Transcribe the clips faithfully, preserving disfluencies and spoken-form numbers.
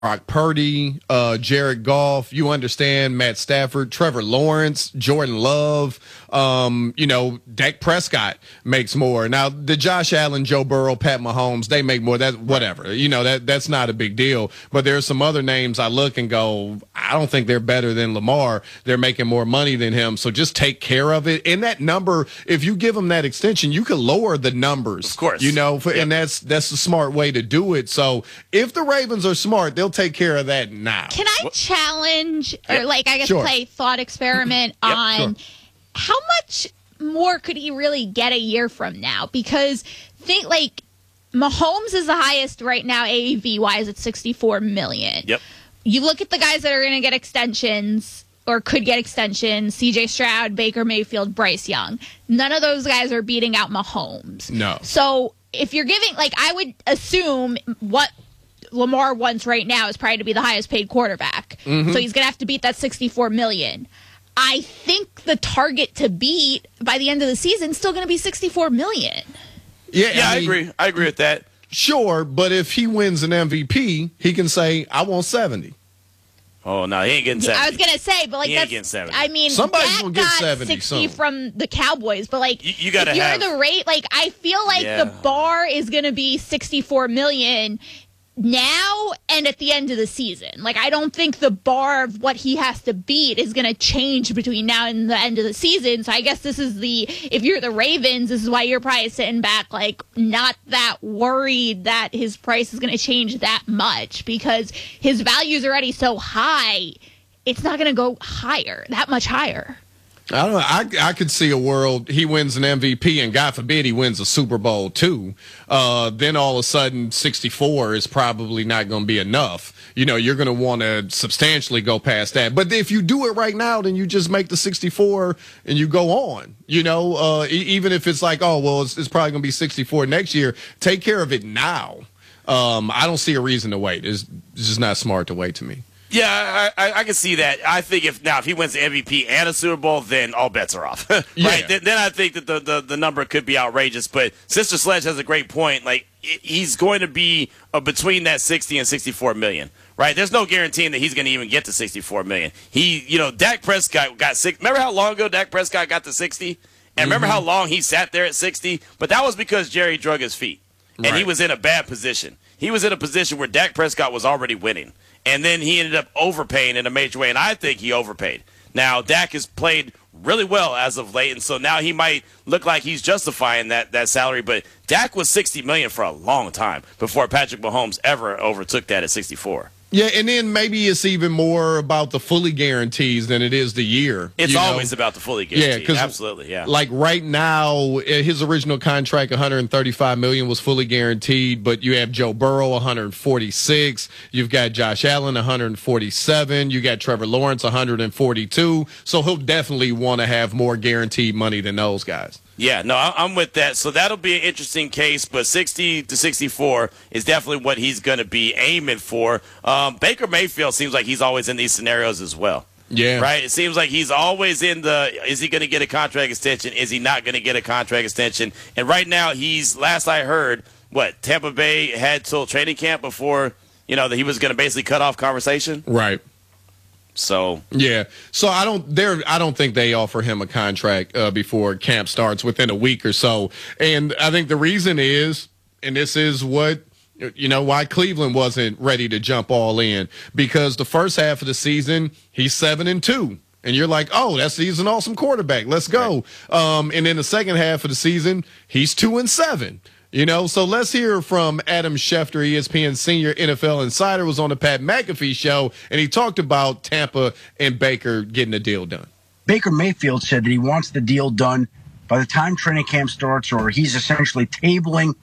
Brock Purdy, uh, Jared Goff, you understand Matt Stafford, Trevor Lawrence, Jordan Love, um, you know, Dak Prescott makes more. Now, the Josh Allen, Joe Burrow, Pat Mahomes, they make more. That's whatever. You know, that that's not a big deal. But there's some other names I look and go, I don't think they're better than Lamar. They're making more money than him. So just take care of it. And that number, if you give them that extension, you can lower the numbers. Of course. You know, for, yep. and that's that's the smart way to do it. So if the Ravens are smart, they'll take care of that now. Can I challenge, or like I guess Sure. play thought experiment Yep, on sure. how much more could he really get a year from now? Because think like Mahomes is the highest right now A A V wise at sixty-four million. Yep. You look at the guys that are going to get extensions or could get extensions: C J Stroud, Baker Mayfield, Bryce Young. None of those guys are beating out Mahomes. No. So if you're giving, like, I would assume what Lamar wants right now is probably to be the highest paid quarterback. Mm-hmm. So he's going to have to beat that sixty-four million. I think the target to beat by the end of the season is still going to be sixty-four million. Yeah, Yeah, I, mean, agree. I agree with that. Sure, but if he wins an M V P, he can say, I want seventy. Oh, no, he ain't getting seventy. I was going to say, but like He ain't that's, getting seventy. I mean, Somebody's Dak gonna get got seventy sixty soon. from the Cowboys, but like, You- you gotta if you're have- the rate, like, I feel like Yeah. the bar is going to be sixty-four million now and at the end of the season. Like, I don't think the bar of what he has to beat is going to change between now and the end of the season. So I guess this is the, if you're the Ravens, this is why you're probably sitting back, like, not that worried that his price is going to change that much because his value is already so high. It's not going to go higher, that much higher. I don't know. I, I could see a world he wins an M V P and God forbid he wins a Super Bowl too. Uh, then all of a sudden sixty-four is probably not going to be enough. You know, you're going to want to substantially go past that. But if you do it right now, then you just make the sixty-four and you go on. You know, uh, e- even if it's like, oh, well, it's, it's probably going to be sixty-four next year. Take care of it now. Um, I don't see a reason to wait. It's, it's just not smart to wait to me. Yeah, I, I, I can see that. I think if now if he wins the M V P and a Super Bowl, then all bets are off. right? Yeah. Then, then I think that the, the, the number could be outrageous. But Sister Sledge has a great point. Like i- he's going to be uh, between that sixty and sixty-four million. Right? There's no guaranteeing that he's going to even get to sixty-four million. He, you know, Dak Prescott got six. Remember how long ago Dak Prescott got to sixty? And remember Mm-hmm. how long he sat there at sixty? But that was because Jerry drug his feet. And he Right. was in a bad position. He was in a position where Dak Prescott was already winning. And then he ended up overpaying in a major way, and I think he overpaid. Now, Dak has played really well as of late, and so now he might look like he's justifying that, that salary. But Dak was sixty million dollars for a long time before Patrick Mahomes ever overtook that at sixty-four. Yeah, and then maybe it's even more about the fully guarantees than it is the year. It's you know? always about the fully Yeah, guaranteed. because Absolutely, yeah. Like right now, eh, his original contract, one hundred thirty-five million dollars, was fully guaranteed. But you have Joe Burrow, one hundred forty-six. You've got Josh Allen, one hundred forty-seven. You got Trevor Lawrence, one hundred forty-two. So he'll definitely want to have more guaranteed money than those guys. Yeah, no, I- I'm with that. So that'll be an interesting case, but sixty to sixty-four is definitely what he's going to be aiming for. Um, Baker Mayfield seems like he's always in these scenarios as well. Yeah. Right? It seems like he's always in the, is he going to get a contract extension? Is he not going to get a contract extension? And right now, he's, last I heard, what, Tampa Bay had till training camp before, you know, that he was going to basically cut off conversation? Right. So Yeah. So I don't there I don't think they offer him a contract uh, before camp starts within a week or so. And I think the reason is, and this is what you know why Cleveland wasn't ready to jump all in, because the first half of the season he's seven and two. And you're like, oh, that's he's an awesome quarterback. Let's go. Right. Um, and in the second half of the season, he's two and seven. You know, so let's hear from Adam Schefter, E S P N senior N F L insider, was on the Pat McAfee show, and he talked about Tampa and Baker getting the deal done. Baker Mayfield said that he wants the deal done by the time training camp starts, or he's essentially tabling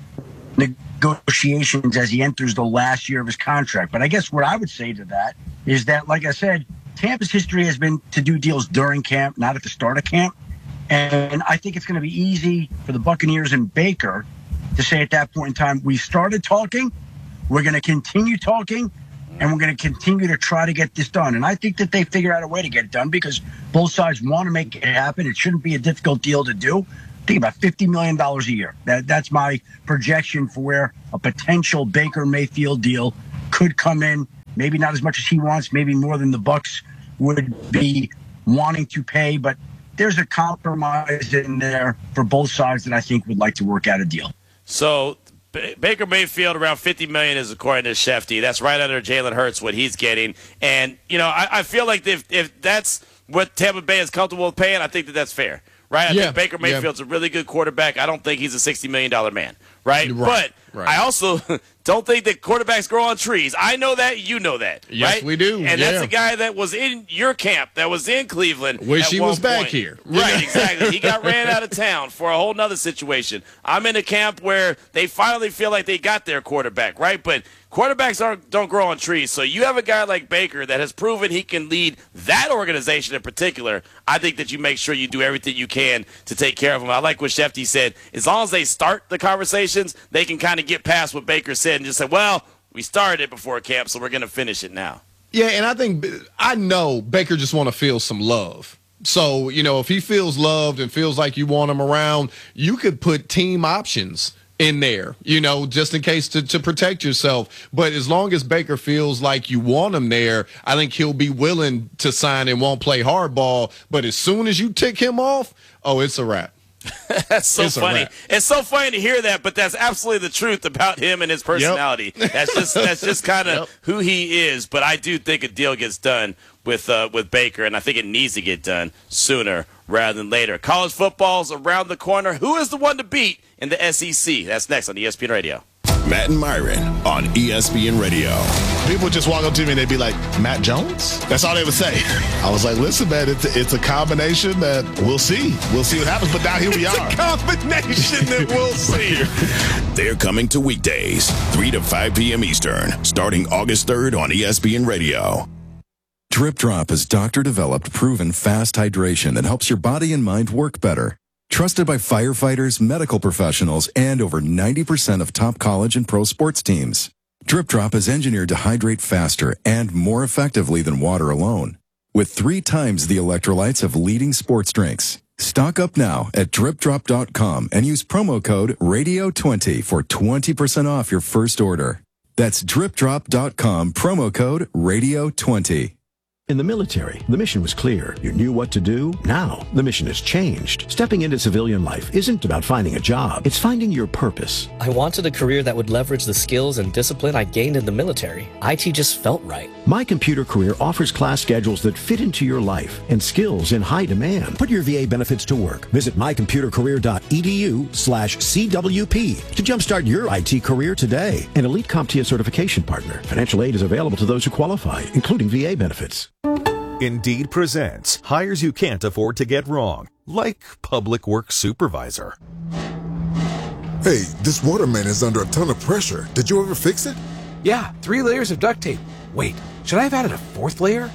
negotiations as he enters the last year of his contract. But I guess what I would say to that is that, like I said, Tampa's history has been to do deals during camp, not at the start of camp. And I think it's going to be easy for the Buccaneers and Baker to say at that point in time, we started talking, we're going to continue talking, and we're going to continue to try to get this done. And I think that they figure out a way to get it done because both sides want to make it happen. It shouldn't be a difficult deal to do. Think about fifty million dollars a year. That, that's my projection for where a potential Baker Mayfield deal could come in, maybe not as much as he wants, maybe more than the Bucs would be wanting to pay, but there's a compromise in there for both sides that I think would like to work out a deal. So B- Baker Mayfield around fifty million dollars is according to Shefty. That's right under Jalen Hurts, what he's getting. And, you know, I, I feel like if, if that's what Tampa Bay is comfortable with paying, I think that that's fair. Right? I yeah, think Baker Mayfield's yeah. a really good quarterback. I don't think he's a sixty million dollars man. Right? Right, But right. I also don't think that quarterbacks grow on trees. I know that. You know that. Yes, right? we do. And yeah. that's a guy that was in your camp, that was in Cleveland. Wish at he one was back point. here. Right, exactly. He got ran out of town for a whole nother situation. I'm in a camp where they finally feel like they got their quarterback, right? But quarterbacks aren't, don't grow on trees. So you have a guy like Baker that has proven he can lead that organization in particular. I think that you make sure you do everything you can to take care of him. I like what Shefty said. As long as they start the conversations, they can kind of get past what Baker said and just say, well, we started it before camp, so we're going to finish it now. Yeah, and I think I know Baker just want to feel some love. So, you know, if he feels loved and feels like you want him around, you could put team options in there, you know, just in case to, to protect yourself. But as long as Baker feels like you want him there, I think he'll be willing to sign and won't play hardball. But as soon as you tick him off, oh, it's a wrap. That's so It's a funny. wrap. It's so funny to hear that, but that's absolutely the truth about him and his personality. Yep. That's just that's just kind of Yep. who he is. But I do think a deal gets done with uh, with Baker, and I think it needs to get done sooner rather than later. College football's around the corner. Who is the one to beat in the S E C? That's next on E S P N Radio. Matt and Myron on E S P N Radio. People would just walk up to me and they'd be like, Matt Jones? That's all they would say. I was like, listen, man, it's a, it's a combination that we'll see. We'll see what happens, but now here we It's are. a combination that we'll see. They're coming to weekdays, three to five p.m. Eastern, starting August third on E S P N Radio. Drip Drop is doctor-developed, proven fast hydration that helps your body and mind work better. Trusted by firefighters, medical professionals, and over ninety percent of top college and pro sports teams. Drip Drop is engineered to hydrate faster and more effectively than water alone, with three times the electrolytes of leading sports drinks. Stock up now at drip drop dot com and use promo code radio twenty for twenty percent off your first order. That's drip drop dot com, promo code radio twenty. In the military, the mission was clear. You knew what to do. Now, the mission has changed. Stepping into civilian life isn't about finding a job. It's finding your purpose. I wanted a career that would leverage the skills and discipline I gained in the military. I T just felt right. My Computer Career offers class schedules that fit into your life and skills in high demand. Put your V A benefits to work. Visit my computer career dot e d u slash C W P to jumpstart your I T career today. An Elite CompTIA certification partner. Financial aid is available to those who qualify, including V A benefits. Indeed presents hires you can't afford to get wrong, like public works supervisor. Hey, this waterman is under a ton of pressure. Did you ever fix it? Yeah, three layers of duct tape. Wait, should I have added a fourth layer?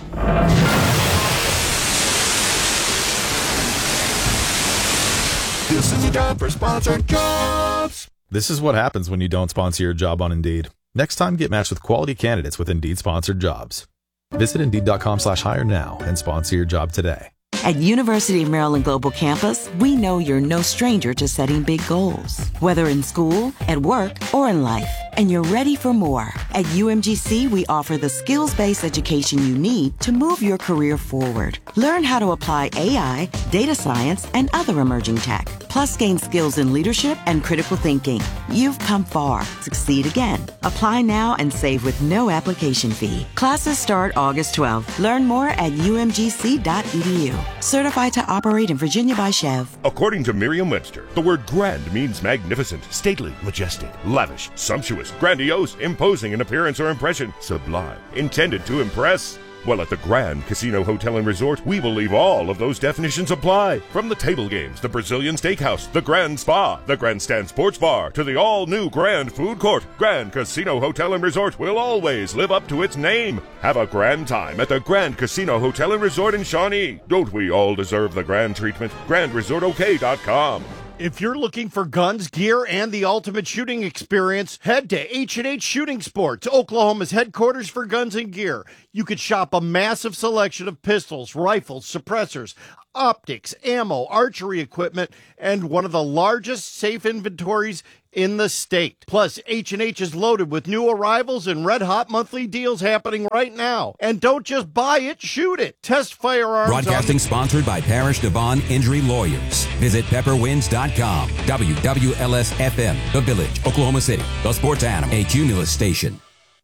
This is a job for sponsored jobs. This is what happens when you don't sponsor your job on Indeed. Next time, get matched with quality candidates with Indeed-sponsored jobs. Visit Indeed.com slash hire now and sponsor your job today. At University of Maryland Global Campus, we know you're no stranger to setting big goals, whether in school, at work, or in life, and you're ready for more. At U M G C, we offer the skills-based education you need to move your career forward. Learn how to apply A I, data science, and other emerging tech, plus gain skills in leadership and critical thinking. You've come far. Succeed again. Apply now and save with no application fee. Classes start August twelfth. Learn more at u m g c dot e d u. Certified to operate in Virginia by Chev. According to Merriam-Webster, the word grand means magnificent, stately, majestic, lavish, sumptuous, grandiose, imposing in appearance or impression, sublime, intended to impress. Well, at the Grand Casino Hotel and Resort, we believe all of those definitions apply. From the table games, the Brazilian Steakhouse, the Grand Spa, the Grandstand Sports Bar, to the all-new Grand Food Court, Grand Casino Hotel and Resort will always live up to its name. Have a grand time at the Grand Casino Hotel and Resort in Shawnee. Don't we all deserve the grand treatment? grand resort o k dot com. If you're looking for guns, gear, and the ultimate shooting experience, head to H and H Shooting Sports, Oklahoma's headquarters for guns and gear. You could shop a massive selection of pistols, rifles, suppressors, optics, ammo, archery equipment, and one of the largest safe inventories in the state. Plus, H and H is loaded with new arrivals and red-hot monthly deals happening right now. And don't just buy it, shoot it. Test firearms. Broadcasting on- sponsored by Parish Devon Injury Lawyers. Visit pepper wins dot com. W W L S F M, The Village, Oklahoma City. The Sports Animal, a Cumulus station.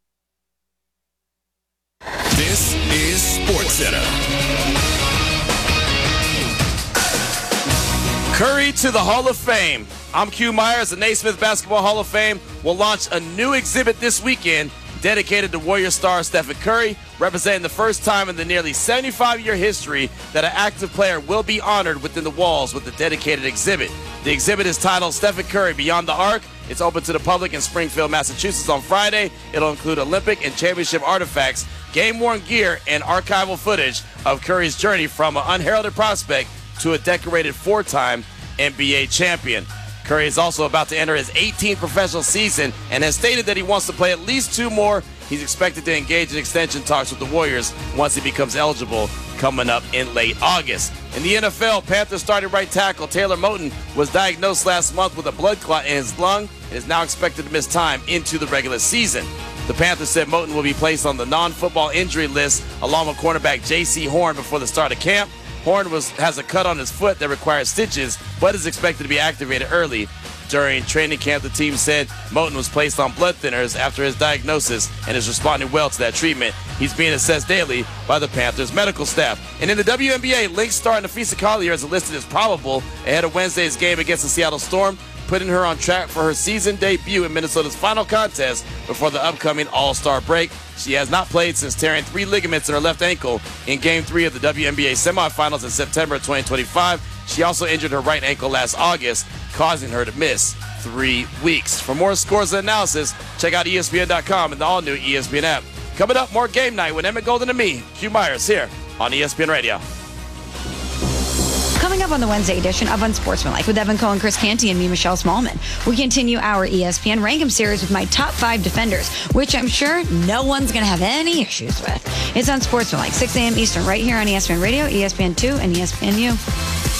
This is Sports Center. Curry to the Hall of Fame. I'm Q Myers. The Naismith Basketball Hall of Fame will launch a new exhibit this weekend dedicated to Warrior star Stephen Curry, representing the first time in the nearly seventy-five-year history that an active player will be honored within the walls with a dedicated exhibit. The exhibit is titled Stephen Curry Beyond the Arc. It's open to the public in Springfield, Massachusetts on Friday. It'll include Olympic and championship artifacts, game-worn gear, and archival footage of Curry's journey from an unheralded prospect to a decorated four-time N B A champion. Curry is also about to enter his eighteenth professional season and has stated that he wants to play at least two more. He's expected to engage in extension talks with the Warriors once he becomes eligible coming up in late August. In the N F L, Panthers starting right tackle Taylor Moton was diagnosed last month with a blood clot in his lung and is now expected to miss time into the regular season. The Panthers said Moton will be placed on the non-football injury list along with cornerback J C Horn before the start of camp. Horn was, has a cut on his foot that requires stitches, but is expected to be activated early. During training camp, the team said Moton was placed on blood thinners after his diagnosis and is responding well to that treatment. He's being assessed daily by the Panthers medical staff. And in the W N B A, Lynx star Nafisa Collier is listed as probable ahead of Wednesday's game against the Seattle Storm, putting her on track for her season debut in Minnesota's final contest before the upcoming All-Star break. She has not played since tearing three ligaments in her left ankle in Game three of the W N B A semifinals in September twenty twenty-five. She also injured her right ankle last August, causing her to miss three weeks. For more scores and analysis, check out E S P N dot com and the all-new E S P N app. Coming up, more Game Night with Emmett Golden and me, Q Myers, here on E S P N Radio. Coming up on the Wednesday edition of Unsportsmanlike with Evan Cohen, Chris Canty, and me, Michelle Smallman. We continue our E S P N Rank 'em series with my top five defenders, which I'm sure no one's going to have any issues with. It's Unsportsmanlike, six a.m. Eastern, right here on E S P N Radio, E S P N two, and E S P N U.